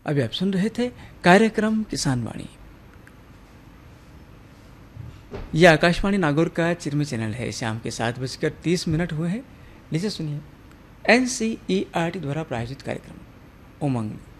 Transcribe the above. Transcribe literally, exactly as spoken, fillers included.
अभी आप सुन रहे थे कार्यक्रम किसान वाणी। यह आकाशवाणी नागौर का चिरमी चैनल है। शाम के सात बजकर तीस मिनट हुए हैं। नीचे सुनिए N C E R T द्वारा प्रायोजित कार्यक्रम उमंग।